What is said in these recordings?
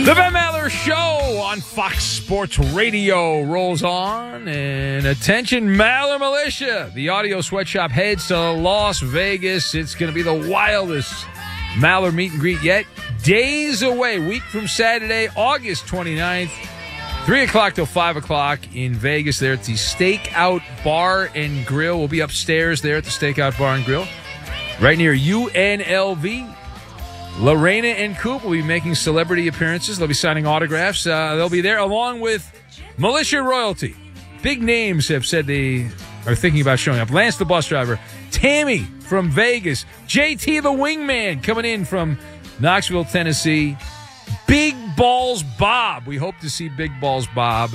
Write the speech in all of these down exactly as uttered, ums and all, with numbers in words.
The Van Maller Show on Fox Sports Radio rolls on. And attention, Maller Militia. The audio sweatshop heads to Las Vegas. It's going to be the wildest Maller meet and greet yet. Days away, week from Saturday, August twenty-ninth. three o'clock till five o'clock in Vegas there at the Stakeout Bar and Grill. We'll be upstairs there at the Stakeout Bar and Grill, right near U N L V. Lorena and Coop will be making celebrity appearances. They'll be signing autographs. Uh, they'll be there along with Militia Royalty. Big names have said they are thinking about showing up. Lance the bus driver, Tammy from Vegas, J T the wingman coming in from Knoxville, Tennessee, Big Balls Bob. We hope to see Big Balls Bob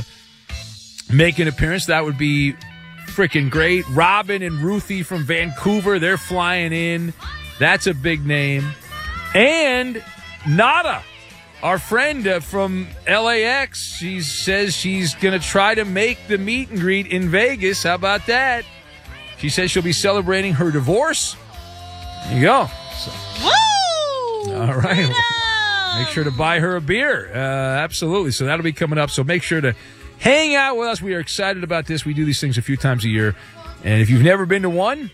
make an appearance. That would be freaking great. Robin and Ruthie from Vancouver, they're flying in. That's a big name. And Nada, our friend uh, from L A X, she says she's going to try to make the meet and greet in Vegas. How about that? She says she'll be celebrating her divorce. There you go. So, woo! All right. Make sure to buy her a beer. Uh, absolutely. So that'll be coming up. So make sure to hang out with us. We are excited about this. We do these things a few times a year. And if you've never been to one,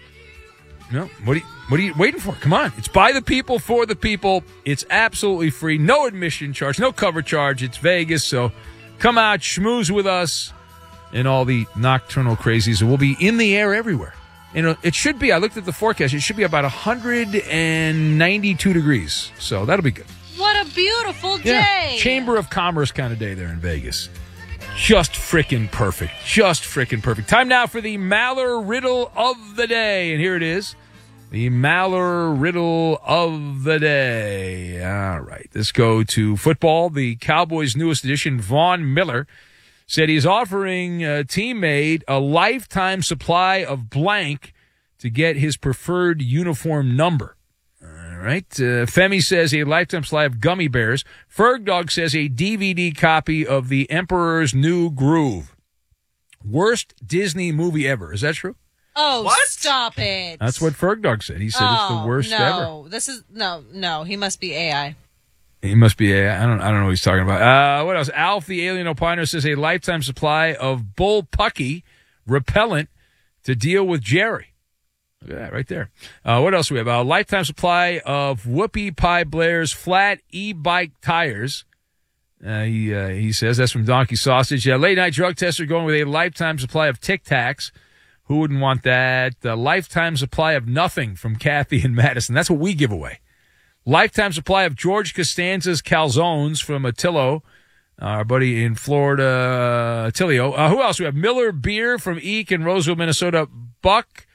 no, what are you, what are you waiting for? Come on. It's by the people, for the people. It's absolutely free. No admission charge, no cover charge. It's Vegas. So come out, schmooze with us and all the nocturnal crazies. We'll be in the air everywhere. And it should be, I looked at the forecast, it should be about one hundred ninety-two degrees. So that'll be good. What a beautiful day. Yeah, Chamber of Commerce kind of day there in Vegas. Just frickin' perfect. Just frickin' perfect. Time now for the Maller Riddle of the Day. And here it is. The Maller Riddle of the Day. All right. Let's go to football. The Cowboys' newest addition, Von Miller, said he's offering a teammate a lifetime supply of blank to get his preferred uniform number. All right. Uh, Femi says a lifetime supply of gummy bears. Ferg Dog says a D V D copy of The Emperor's New Groove. Worst Disney movie ever. Is that true? Oh, What? stop it. That's what Ferg Dog said. He said oh, it's the worst no. ever. No, this is, no, no, he must be A I. He must be a, I don't, I don't know what he's talking about. Uh, what else? Alf, the alien opiner, says a lifetime supply of bull pucky repellent to deal with Jerry. Look at that right there. Uh, what else do we have? A lifetime supply of Whoopie Pie Blair's flat e-bike tires. Uh, he, uh, he says that's from Donkey Sausage. Uh, late night drug tester going with a lifetime supply of Tic Tacs. Who wouldn't want that? A lifetime supply of nothing from Kathy and Madison. That's what we give away. Lifetime supply of George Costanza's calzones from Attilio, our buddy in Florida, Attilio. Uh, who else? We have Miller Beer from Eek in Roseville, Minnesota. Buck,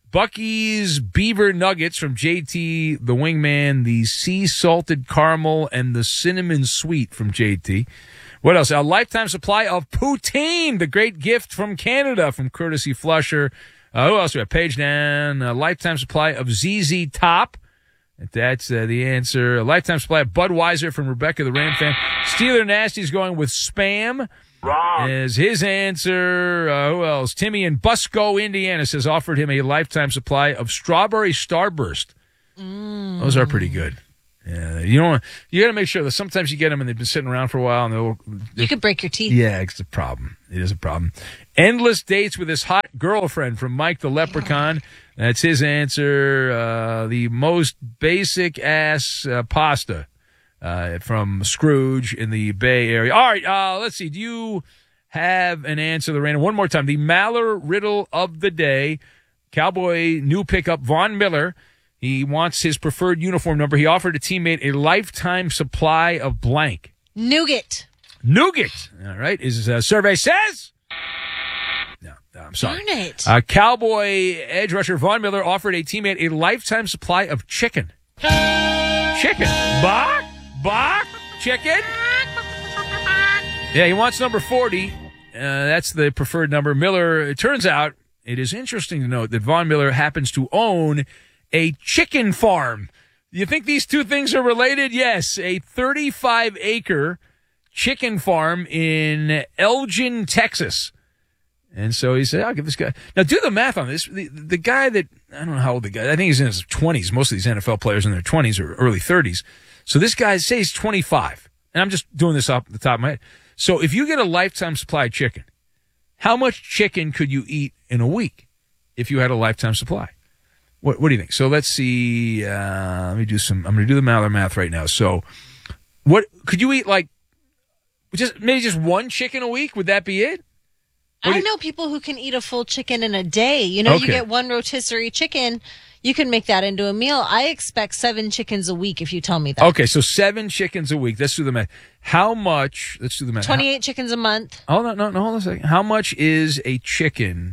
Bucky's Beaver Nuggets from J T, the Wingman. The Sea Salted Caramel and the Cinnamon Sweet from J T. What else? A lifetime supply of poutine, the great gift from Canada from Courtesy Flusher. Uh, who else? We have Page down. A lifetime supply of Z Z Top. That's uh, the answer. A lifetime supply of Budweiser from Rebecca the Ram fan. Steeler Nasty's going with Spam. Wrong. As his answer. Uh, who else? Timmy in Busco, Indiana says offered him a lifetime supply of Strawberry Starburst. Mm. Those are pretty good. Yeah, you don't. You got to make sure that sometimes you get them and they've been sitting around for a while and they'll. You could break your teeth. Yeah, it's a problem. It is a problem. Endless dates with his hot girlfriend from Mike the Leprechaun. That's his answer. Uh, the most basic ass uh, pasta uh, from Scrooge in the Bay Area. All right, uh, let's see. Do you have an answer, Lorena? One more time. The Maller Riddle of the Day. Cowboy new pickup, Von Miller. He wants his preferred uniform number. He offered a teammate a lifetime supply of blank. Nougat. Nougat. All right. His uh, survey says? No, no, I'm sorry. Darn it. Uh, Cowboy edge rusher Von Miller offered a teammate a lifetime supply of chicken. Chicken. Bach? Bach? Chicken? Yeah, he wants number forty. Uh, that's the preferred number. Miller, it turns out, it is interesting to note that Von Miller happens to own a chicken farm. You think these two things are related? Yes, a thirty-five acre chicken farm in Elgin, Texas. And so he said, I'll give this guy. Now, do the math on this. The, the guy that, I don't know how old the guy, I think he's in his twenties. Most of these N F L players in their twenties or early thirties. So this guy, say he's twenty-five. and I'm just doing this off the top of my head. So if you get a lifetime supply of chicken, how much chicken could you eat in a week if you had a lifetime supply? What What do you think? So let's see. Uh, let me do some. I'm going to do the Maller math right now. So, what could you eat? Like, just maybe just one chicken a week? Would that be it? What I do know people who can eat a full chicken in a day. You know, Okay. you get one rotisserie chicken, you can make that into a meal. I expect seven chickens a week if you tell me that. Okay, so seven chickens a week. Let's do the math. How much? Let's do the math. twenty-eight chickens a month. How, oh no, no, no. Hold on a second. How much is a chicken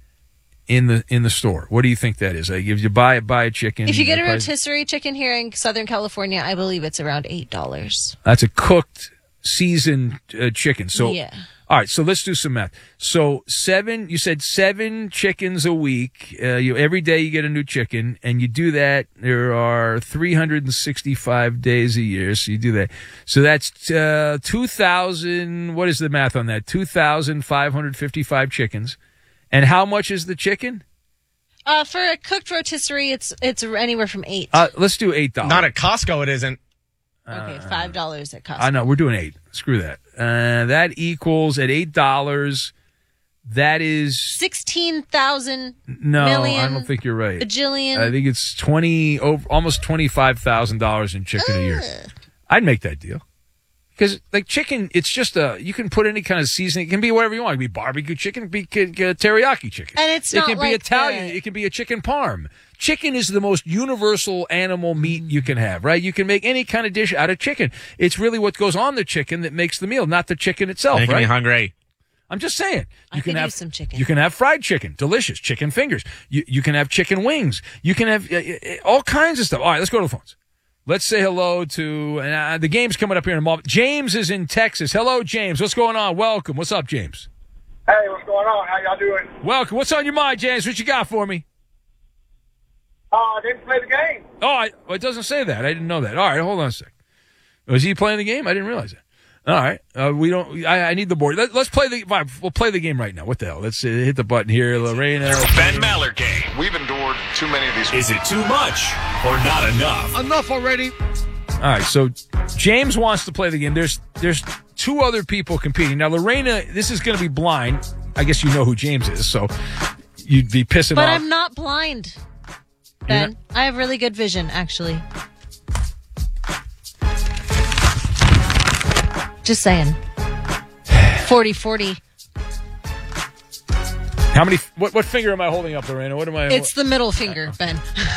in the in the store? What do you think that is? Like if you buy buy a chicken, If you get a price- rotisserie chicken here in Southern California, I believe it's around eight dollars. that's a cooked, seasoned uh, chicken. So Yeah. all right, so let's do some math. So seven, you said seven chickens a week. Uh, you every day you get a new chicken, and you do that. There are three hundred sixty-five days a year, so you do that. So that's uh, two thousand. What is the math on that? Two thousand five hundred fifty-five chickens. And how much is the chicken? Uh, for a cooked rotisserie, it's it's anywhere from eight. Uh, let's do eight dollars. Not at Costco, it isn't. okay, five dollars at Costco. I know we're doing eight. Screw that. Uh, that equals at eight dollars. That is Sixteen thousand no. million, I don't think you're right. bajillion. I think it's twenty over almost twenty five thousand dollars in chicken a year. I'd make that deal because like chicken, it's just a you can put any kind of seasoning. It can be whatever you want. It can be barbecue chicken. It can be uh, teriyaki chicken. And it's it not can be like Italian. the- It can be a chicken parm. Chicken is the most universal animal meat you can have, right? You can make any kind of dish out of chicken. It's really what goes on the chicken that makes the meal, not the chicken itself, Making right? me hungry. I'm just saying. I You can could have use some chicken. You can have fried chicken, delicious chicken fingers. You you can have chicken wings. You can have uh, uh, all kinds of stuff. All right, let's go to the phones. Let's say hello to and uh, the game's coming up here in a moment. James is in Texas. Hello, James. What's going on? Welcome. What's up, James? Hey, what's going on? How y'all doing? Welcome. What's on your mind, James? What you got for me? Uh, I didn't play the game. Oh, I, well, it doesn't say that. I didn't know that. All right, hold on a sec. Was he playing the game? I didn't realize that. All right, uh, we don't. I, I need the board. Let, let's play the. Fine, we'll play the game right now. What the hell? Let's uh, hit the button here, Lorena. Ben Maller Game. We've endured too many of these. Is it too much or not enough? Enough already. All right, so James wants to play the game. There's there's two other people competing now. Lorena, this is going to be blind. I guess you know who James is, so you'd be pissing but off. I'm not blind, Ben. I have really good vision, actually. Just saying. forty forty. How many? What what finger am I holding up, Lorena? What am I? It's the middle finger, Ben.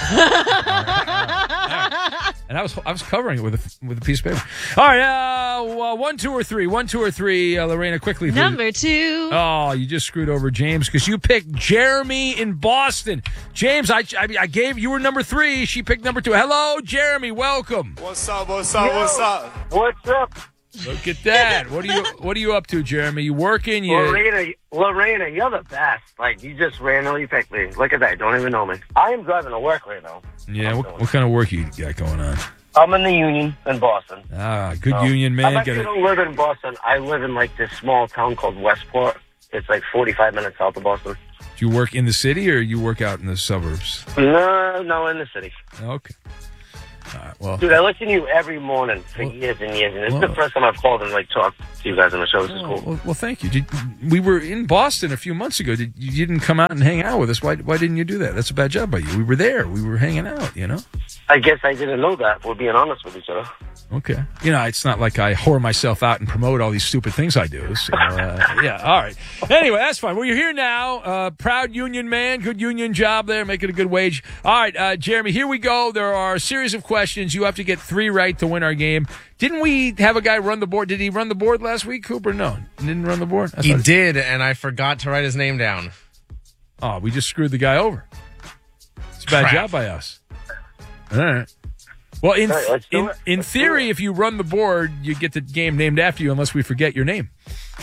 And I was I was covering it with a with a piece of paper. All right, uh, one, two, or three. One, two, or three. Uh, Lorena, quickly. please. Number two. Oh, you just screwed over James because you picked Jeremy in Boston. James, I, I I gave you were number three. She picked number two. Hello, Jeremy. Welcome. What's up? What's up? What's up? What's up? Look at that. What are you What are you up to, Jeremy? You working? You Lorena, Lorena, you're the best. Like, you just randomly picked me. Look at that. Don't even know me. I am driving to work right now. yeah. What, what kind of work you got going on? I'm in the union in Boston. Ah, good So, union I man. actually Got don't live in Boston. I live in, like, this small town called Westport. It's, like, forty-five minutes south of Boston. Do you work in the city or you work out in the suburbs? No, no, in the city. Okay. All right. Well. Dude, I listen to you every morning for Well- years and years, and it's well- the first time I've called and, like, talked to you guys on the show. This is Oh, cool. well, well, thank you. Did, we were in Boston a few months ago. Did, you didn't come out and hang out with us. Why, why didn't you do that? That's a bad job by you. We were there. We were hanging out, you know? I guess I didn't know that. We're being honest with each other. Okay. You know, it's not like I whore myself out and promote all these stupid things I do. So, uh, yeah, all right. Anyway, that's fine. Well, you're here now. Uh, proud union man. Good union job there. Making a good wage. All right, uh, Jeremy, here we go. There are a series of questions. You have to get three right to win our game. Didn't we have a guy run the board? Did he run the board last week, Cooper? No. Didn't run the board? I He thought- did, and I forgot to write his name down. Oh, we just screwed the guy over. It's a bad Crap. job by us. All right. Well, in All right, let's do in, it. in Let's do theory, it. if you run the board, you get the game named after you unless we forget your name.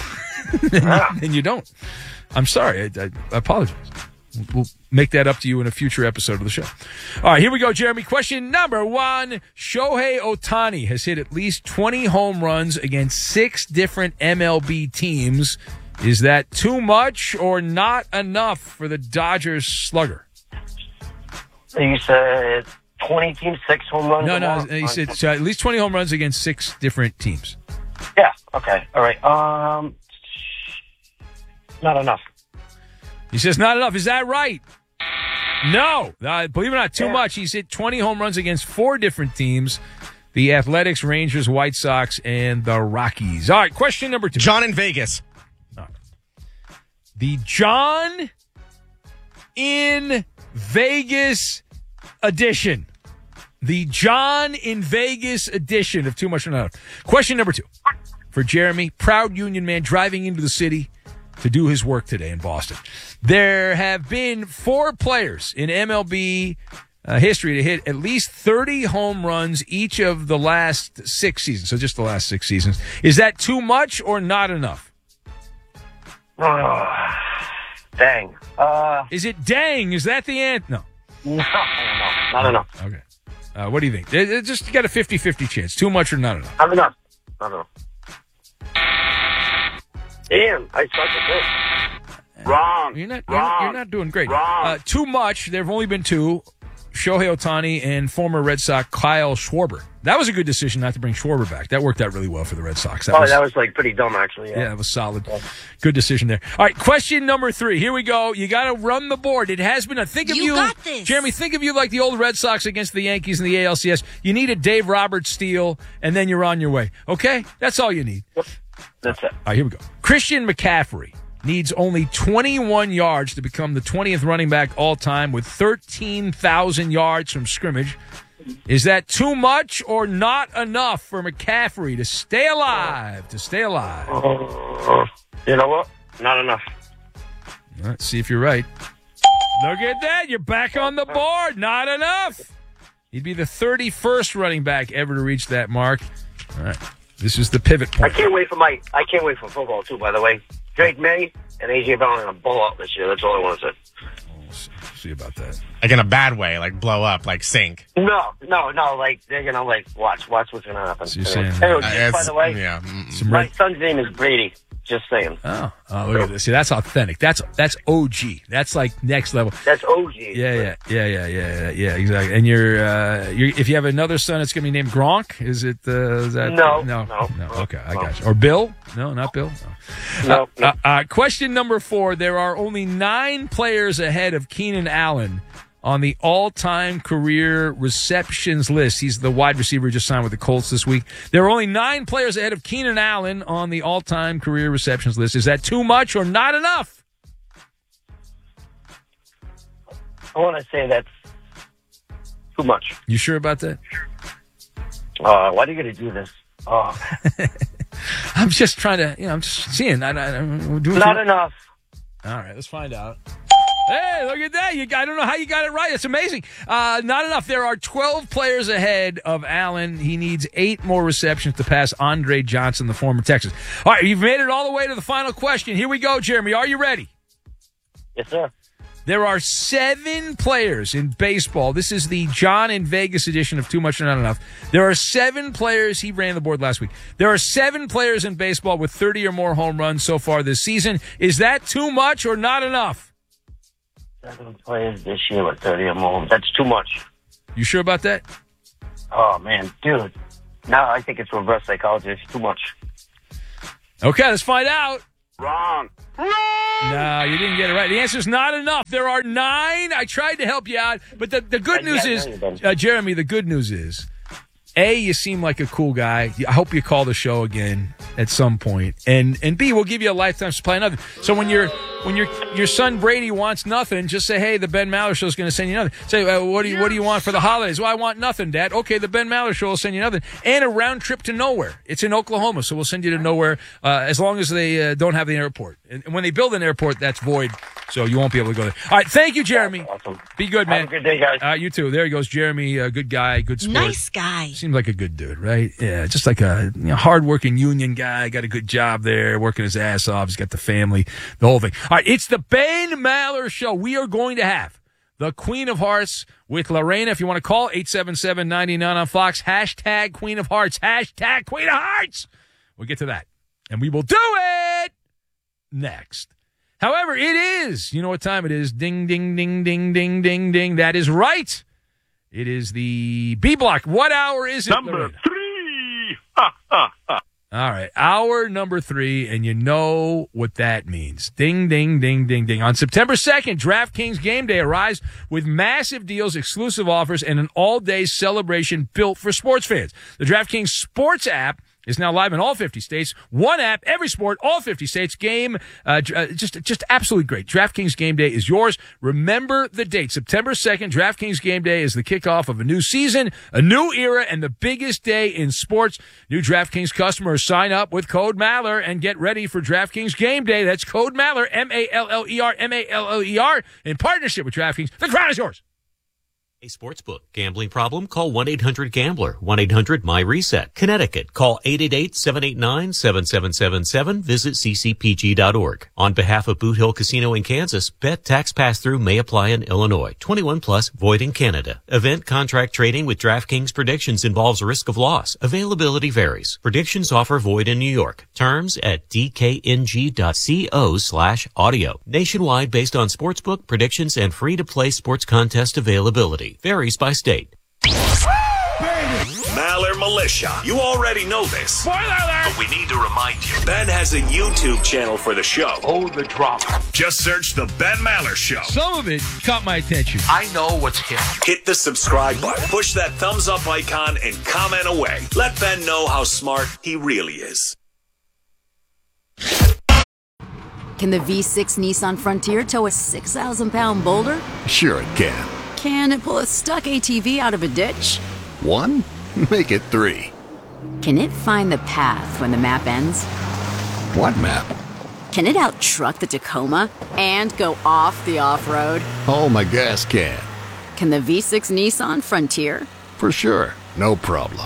And you don't. I'm sorry. I, I, I apologize. We'll make that up to you in a future episode of the show. All right, here we go, Jeremy. Question number one. Shohei Ohtani has hit at least twenty home runs against six different M L B teams. Is that too much or not enough for the Dodgers slugger? You said twenty teams, six home runs? No, a no. month? He said so at least twenty home runs against six different teams. Yeah. Okay. All right. Um, not enough. He says not enough. Is that right? No. Uh, believe it or not, too Yeah. much. He's hit twenty home runs against four different teams. The Athletics, Rangers, White Sox, and the Rockies. All right, question number two. John in Vegas. The John in Vegas edition. The John in Vegas edition of Too Much or Not Enough. Question number two. For Jeremy, proud union man driving into the city to do his work today in Boston. There have been four players in M L B uh, history to hit at least thirty home runs each of the last six seasons. So just the last six seasons. Is that too much or not enough? Oh, dang. Uh, Is it dang? Is that the answer? No. no, no, not enough. Okay. Uh, what do you think? It, it just you got a fifty-fifty chance. Too much or not enough? Not enough. Not enough. Damn, I suck at this. Wrong. You're not, you're, Wrong. you're not doing great. Wrong. Uh, too much. There have only been two. Shohei Ohtani and former Red Sox Kyle Schwarber. That was a good decision not to bring Schwarber back. That worked out really well for the Red Sox. That oh, was, that was like pretty dumb, actually. yeah, Yeah. that was solid. Good decision there. All right, question number three. Here we go. You got to run the board. It has been a think of you, You got this. Jeremy. Think of you like the old Red Sox against the Yankees in the A L C S. You need a Dave Roberts steal, and then you're on your way. Okay, that's all you need. That's it. All right, here we go. Christian McCaffrey needs only twenty-one yards to become the twentieth running back all time with thirteen thousand yards from scrimmage. Is that too much or not enough for McCaffrey to stay alive? To stay alive. Uh, you know what? Not enough. Let's see if you're right. Look at that. You're back on the board. Not enough. He'd be the thirty-first running back ever to reach that mark. All right. This is the pivot I point. can't wait for my. I can't wait for football too. By the way, Drake May and A J Brown are gonna blow up this year. That's all I want to say. We'll see, see about that. Like in a bad way, like blow up, like sink. No, no, no. Like they're gonna like watch, watch what's gonna happen. So you're saying- Anyway, Uh, just it's- by the way, yeah. mm, Some my red- son's name is Brady. Just saying. Oh, oh, look at this. See, that's authentic. That's that's O G. That's like next level. That's O G. Yeah, yeah, yeah, yeah, yeah, yeah, exactly. And you're, uh, you're, if you have another son, it's going to be named Gronk. Is it? Uh, is that? No, no, no, no. no, Okay, I no. got you. Or Bill? No, not Bill. No. No, Uh, no. uh, uh, question number four. There are only nine players ahead of Keenan Allen on the all-time career receptions list. He's the wide receiver who just signed with the Colts this week. There are only nine players ahead of Keenan Allen on the all-time career receptions list. Is that too much or not enough? I want to say that's too much. You sure about that? Uh, why do you got to do this? Oh, I'm just trying to, you know, I'm just seeing. I, I, I'm doing not some- enough. All right, let's find out. Hey, look at that. You, I don't know how you got it right. It's amazing. Uh, not enough. There are twelve players ahead of Allen. He needs eight more receptions to pass Andre Johnson, the former Texas. All right, you've made it all the way to the final question. Here we go, Jeremy. Are you ready? Yes, sir. There are seven players in baseball. This is the John in Vegas edition of Too Much or Not Enough. There are seven players. He ran the board last week. There are seven players in baseball with thirty or more home runs so far this season. Is that too much or not enough? Seven players this year with thirty or more. That's too much. You sure about that? Oh man, dude. Now I think it's reverse psychology. It's too much. Okay, let's find out. Wrong. No, you didn't get it right. The answer is not enough. There are nine. I tried to help you out, but the, the good news Yeah, is, no, you didn't. uh, Jeremy, the good news is, A, you seem like a cool guy. I hope you call the show again at some point. And and B, we'll give you a lifetime supply of nothing. So when your when your your son Brady wants nothing, just say, hey, the Ben Maller Show is going to send you nothing. Say, uh, what do you what do you want for the holidays? Well, I want nothing, Dad. Okay, the Ben Maller Show will send you nothing. And a round trip to nowhere. It's in Oklahoma, so we'll send you to nowhere uh, as long as they uh, don't have the airport. And when they build an airport, that's void, so you won't be able to go there. All right, thank you, Jeremy. Awesome. Be good, man. Have a good day, guys. Uh, you too. There he goes, Jeremy. Uh, good guy, good sport. Nice guy. Seems like a good dude, right? Yeah, just like a you know, hard-working union guy. Got a good job there, working his ass off. He's got the family, the whole thing. All right, it's the Ben Maller Show. We are going to have the Queen of Hearts with Lorena. If you want to call, eight seven seven, nine nine on Fox. Hashtag Queen of Hearts. Hashtag Queen of Hearts. We'll get to that. And we will do it next. However, it is. You know what time it is. Ding, ding, ding, ding, ding, ding, ding. That is right. It is the B block. What hour is it? Number Lorena? three. Ha, ha, ha. All right, hour number three, and you know what that means. Ding, ding, ding, ding, ding. On September second, DraftKings Game Day arrives with massive deals, exclusive offers, and an all-day celebration built for sports fans. The DraftKings Sports app is now live in all fifty states. One app, every sport, all fifty states. Game, uh, uh, just just absolutely great. DraftKings Game Day is yours. Remember the date, September second. DraftKings Game Day is the kickoff of a new season, a new era, and the biggest day in sports. New DraftKings customers sign up with code Maller and get ready for DraftKings Game Day. That's code Maller, M A L L E R, M A L L E R, in partnership with DraftKings. The crown is yours. A sportsbook. Gambling problem? Call one eight hundred gambler. one eight hundred my reset. Connecticut. Call eight eight eight, seven eight nine, seven seven seven seven. Visit c c p g dot org. On behalf of Boot Hill Casino in Kansas, bet tax pass-through may apply in Illinois. twenty-one plus, void in Canada. Event contract trading with DraftKings Predictions involves risk of loss. Availability varies. Predictions offer void in New York. Terms at d k n g dot co slash audio. Nationwide based on sportsbook, predictions, and free-to-play sports contest availability. Varies by state. Maller Militia. You already know this. Spoiler alert! But we need to remind you. Ben has a YouTube channel for the show. Hold the drama. Just search The Ben Maller Show. Some of it caught my attention. I know what's hip. Hit the subscribe button. Push that thumbs up icon and comment away. Let Ben know how smart he really is. Can the V six Nissan Frontier tow a six thousand pound boulder? Sure it can. Can it pull a stuck A T V out of a ditch? One? Make it three. Can it find the path when the map ends? What map? Can it out-truck the Tacoma and go off the off-road? Oh, my gas can. Can the V six Nissan Frontier? For sure. No problem.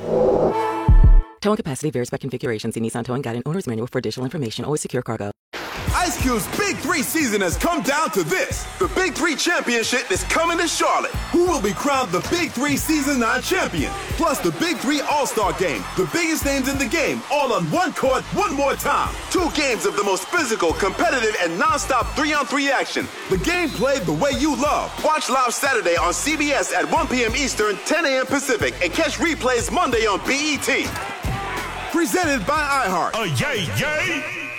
Towing capacity varies by configuration. See Nissan Towing Guide and Owner's Manual for additional information. Always secure cargo. Ice Cube's Big Three season has come down to this. The Big Three Championship is coming to Charlotte. Who will be crowned the Big Three Season nine champion? Plus the Big Three All-Star Game. The biggest names in the game, all on one court, one more time. Two games of the most physical, competitive, and non-stop three-on-three action. The game played the way you love. Watch live Saturday on C B S at one p.m. Eastern, ten a.m. Pacific, and catch replays Monday on B E T. Presented by iHeart. Oh, yay, yay!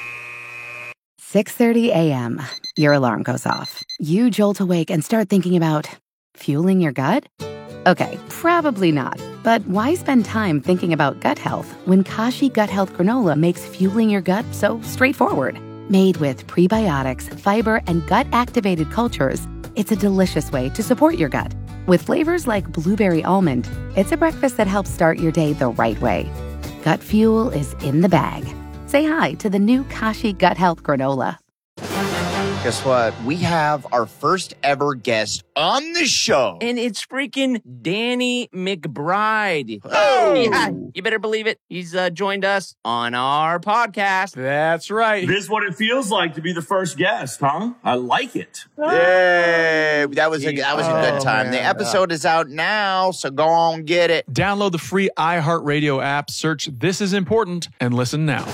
six thirty a.m. Your alarm goes off. You jolt awake and start thinking about fueling your gut? Okay, probably not. But why spend time thinking about gut health when Kashi Gut Health Granola makes fueling your gut so straightforward? Made with prebiotics, fiber, and gut-activated cultures, it's a delicious way to support your gut. With flavors like blueberry almond, it's a breakfast that helps start your day the right way. Gut fuel is in the bag. Say hi to the new Kashi Gut Health Granola. Guess what? We have our first ever guest on the show. And it's freaking Danny McBride. Oh! Yeah, you better believe it. He's uh, joined us on our podcast. That's right. This is what it feels like to be the first guest, huh? I like it. Yay! That was a, that was a good time. Oh, the episode is out now, so go on get it. Download the free iHeartRadio app, search This Is Important, and listen now.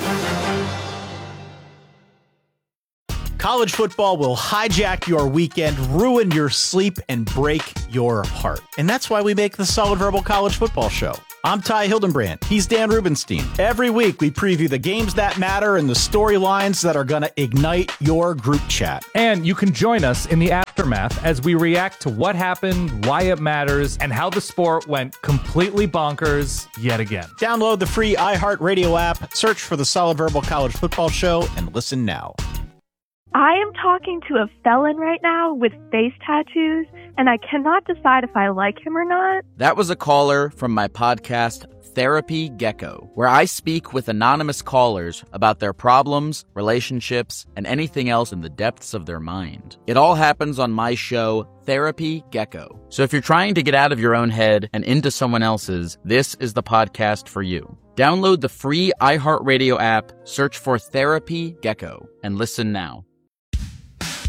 College football will hijack your weekend, ruin your sleep, and break your heart. And that's why we make the Solid Verbal College Football Show. I'm Ty Hildenbrand. He's Dan Rubenstein. Every week, we preview the games that matter and the storylines that are going to ignite your group chat. And you can join us in the aftermath as we react to what happened, why it matters, and how the sport went completely bonkers yet again. Download the free iHeartRadio app, search for the Solid Verbal College Football Show, and listen now. I am talking to a felon right now with face tattoos, and I cannot decide if I like him or not. That was a caller from my podcast, Therapy Gecko, where I speak with anonymous callers about their problems, relationships, and anything else in the depths of their mind. It all happens on my show, Therapy Gecko. So if you're trying to get out of your own head and into someone else's, this is the podcast for you. Download the free iHeartRadio app, search for Therapy Gecko, and listen now.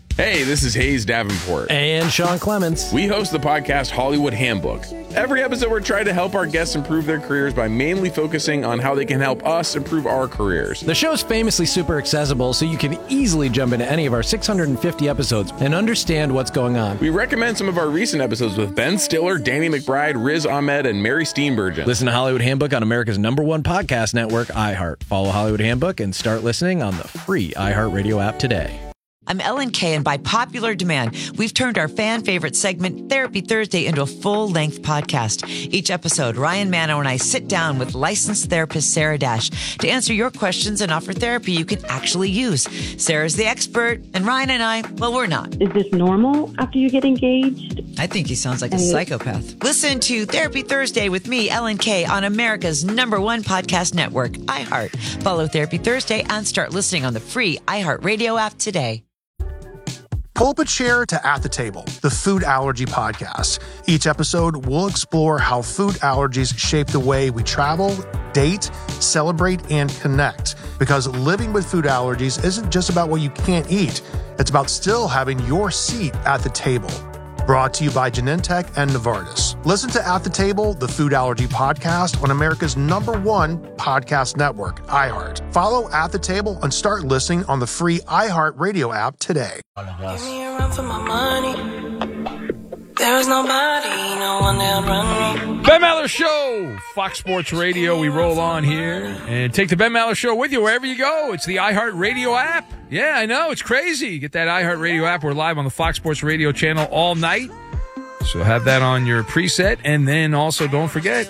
Hey, this is Hayes Davenport. And Sean Clements. We host the podcast Hollywood Handbook. Every episode, we're trying to help our guests improve their careers by mainly focusing on how they can help us improve our careers. The show's famously super accessible, so you can easily jump into any of our six hundred fifty episodes and understand what's going on. We recommend some of our recent episodes with Ben Stiller, Danny McBride, Riz Ahmed, and Mary Steenburgen. Listen to Hollywood Handbook on America's number one podcast network, iHeart. Follow Hollywood Handbook and start listening on the free iHeartRadio app today. I'm Ellen Kay, and by popular demand, we've turned our fan favorite segment, Therapy Thursday, into a full-length podcast. Each episode, Ryan Mano and I sit down with licensed therapist Sarah Dash to answer your questions and offer therapy you can actually use. Sarah's the expert, and Ryan and I, well, we're not. Is this normal after you get engaged? I think he sounds like a psychopath. Listen to Therapy Thursday with me, Ellen Kay, on America's number one podcast network, iHeart. Follow Therapy Thursday and start listening on the free iHeartRadio app today. Pull up a chair to At the Table, the food allergy podcast. Each episode, we'll explore how food allergies shape the way we travel, date, celebrate, and connect. Because living with food allergies isn't just about what you can't eat. It's about still having your seat at the table. Brought to you by Genentech and Novartis. Listen to At the Table, the food allergy podcast on America's number one podcast network, iHeart. Follow At the Table and start listening on the free iHeart Radio app today. Give me a run for my money. There is nobody, no one that'll run me. Ben Maller Show, Fox Sports Radio. We roll on here and take the Ben Maller Show with you wherever you go. It's the iHeart Radio app. Yeah, I know. It's crazy. Get that iHeart Radio app. We're live on the Fox Sports Radio channel all night. So have that on your preset. And then also don't forget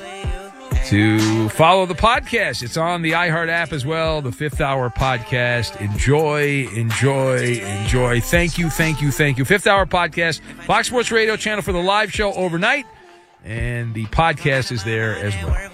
to follow the podcast. It's on the iHeart app as well, the Fifth Hour Podcast. Enjoy, enjoy, enjoy. Thank you, thank you, thank you. Fifth Hour Podcast, Fox Sports Radio channel for the live show overnight. And the podcast is there as well.